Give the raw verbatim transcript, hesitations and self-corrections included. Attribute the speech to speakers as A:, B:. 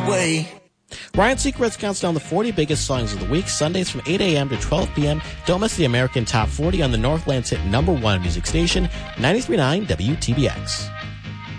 A: way.
B: Ryan Seacrest counts down the forty biggest songs of the week, Sundays from eight a.m. to twelve p.m. Don't miss the American Top forty on the Northland's hit number one music station, ninety-three point nine W T B X.